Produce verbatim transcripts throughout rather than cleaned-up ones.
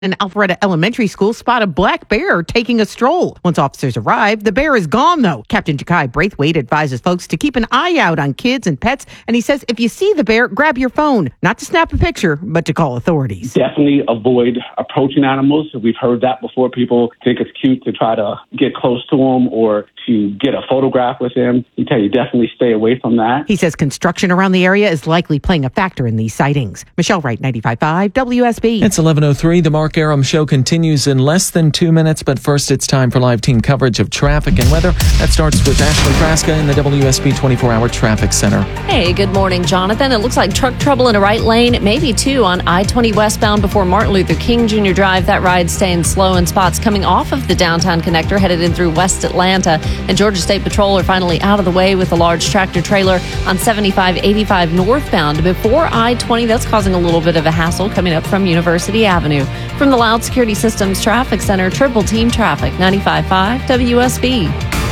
An Alpharetta Elementary School spot a black bear taking a stroll. Once officers arrive, the bear is gone, though. Captain Jakai Braithwaite advises folks to keep an eye out on kids and pets, and he says if you see the bear, grab your phone. Not to snap a picture, but to call authorities. Definitely avoid approaching animals. We've heard that before. People think it's cute to try to get close to them or to get a photograph with him. We tell you definitely stay away from that. He says construction around the area is likely playing a factor in these sightings. Michelle Wright, ninety-five point five W S B. It's eleven oh three. The Mark Arum Show continues in less than two minutes, but first it's time for live team coverage of traffic and weather. That starts with Ashley Kraska in the W S B twenty-four hour Traffic Center. Hey, good morning, Jonathan. It looks like truck trouble in a right lane, maybe two on I twenty westbound before Martin Luther King Junior Drive. That ride staying slow in spots coming off of the downtown connector, headed in through West Atlanta. And Georgia State Patrol are finally out of the way with a large tractor trailer on seventy-five eighty-five northbound before I twenty. That's causing a little bit of a hassle coming up from University Avenue. From the Loud Security Systems Traffic Center, Triple Team Traffic, ninety-five point five W S B.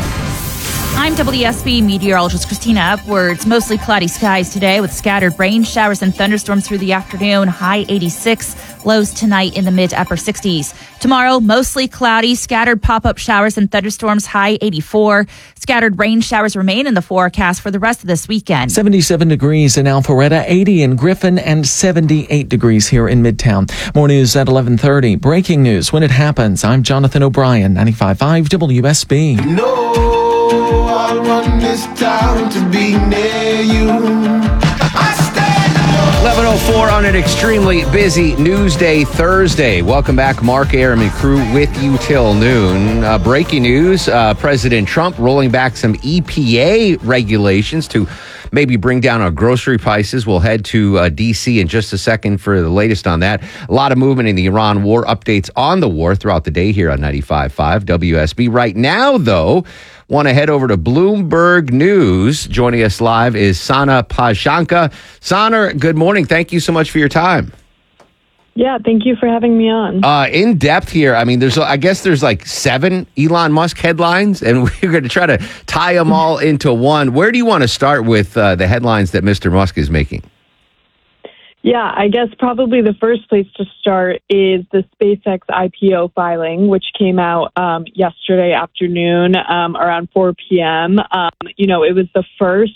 I'm W S B meteorologist Christina Upwards. Mostly cloudy skies today with scattered rain showers and thunderstorms through the afternoon. High eighty-six. Lows tonight in the mid to upper sixties. Tomorrow, mostly cloudy, scattered pop-up showers and thunderstorms. High eighty-four. Scattered rain showers remain in the forecast for the rest of this weekend. seventy-seven degrees in Alpharetta, eighty in Griffin, and seventy-eight degrees here in Midtown. More news at eleven thirty. Breaking news when it happens. I'm Jonathan O'Brien, ninety-five point five W S B. No, I want this town to be near you. eleven oh four on an extremely busy news day Thursday. Welcome back. Mark Arum and crew with you till noon. Uh, breaking news, uh, President Trump rolling back some E P A regulations to maybe bring down our grocery prices. We'll head to uh, D C in just a second for the latest on that. A lot of movement in the Iran war, updates on the war throughout the day here on ninety-five point five W S B. Right now, though, want to head over to Bloomberg News. Joining us live is Sana Pashanka. Sana, good morning. Thank you so much for your time. Yeah, thank you for having me on. Uh, in depth here, I mean, there's, I guess there's like seven Elon Musk headlines, and we're going to try to tie them all into one. Where do you want to start with uh, the headlines that Mister Musk is making? Yeah, I guess probably the first place to start is the SpaceX I P O filing, which came out um, yesterday afternoon um, around four p.m. Um, you know, it was the first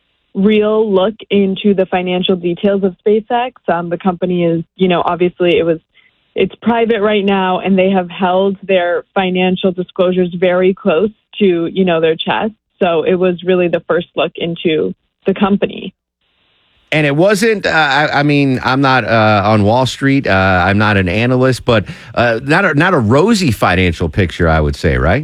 real look into the financial details of SpaceX. Um, the company is, you know, obviously it was, it's private right now, and they have held their financial disclosures very close to, you know, their chest. So it was really the first look into the company. And it wasn't, uh, I, I mean, I'm not uh, on Wall Street. Uh, I'm not an analyst, but uh, not, a, not a rosy financial picture, I would say, right?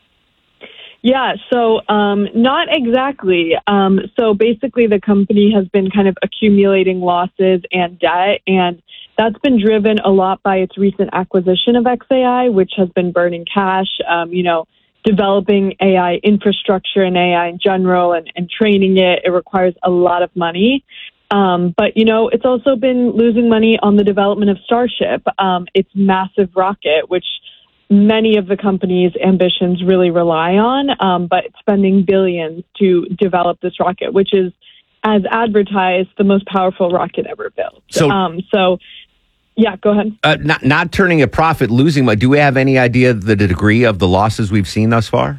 Yeah, so um, not exactly. Um, so basically the company has been kind of accumulating losses and debt, and that's been driven a lot by its recent acquisition of X A I, which has been burning cash, um, you know, developing A I infrastructure and A I in general and, and training it. It requires a lot of money. Um, but, you know, it's also been losing money on the development of Starship, um, its massive rocket, which many of the company's ambitions really rely on, um, but it's spending billions to develop this rocket, which is, as advertised, the most powerful rocket ever built. So, um, so yeah, go ahead. Uh, not, not turning a profit, losing money. Do we have any idea of the degree of the losses we've seen thus far?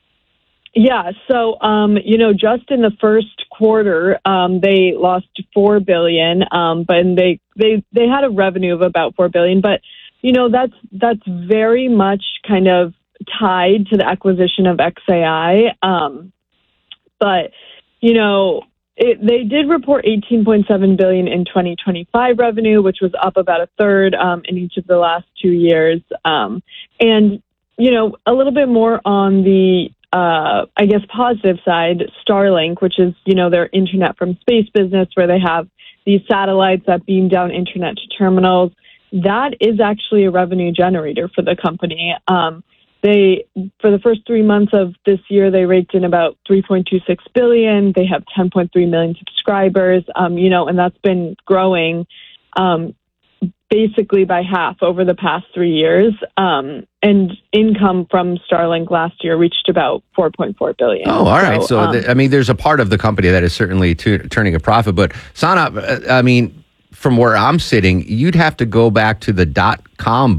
Yeah, so um, you know, just in the first quarter, um, they lost four billion, um, but they they they had a revenue of about four billion. But you know, that's that's very much kind of tied to the acquisition of X A I. Um, but you know, it, they did report eighteen point seven billion in twenty twenty-five revenue, which was up about a third um, in each of the last two years. Um, and you know, a little bit more on the Uh, I guess, positive side, Starlink, which is, you know, their internet from space business, where they have these satellites that beam down internet to terminals. That is actually a revenue generator for the company. Um, they, for the first three months of this year, they raked in about three point two six billion. They have ten point three million subscribers, um, you know, and that's been growing um, basically by half over the past three years. Um, and income from Starlink last year reached about four point four billion. Oh, all right. So, so um, th- I mean, there's a part of the company that is certainly t- turning a profit. But Sana, I mean, from where I'm sitting, you'd have to go back to the dot com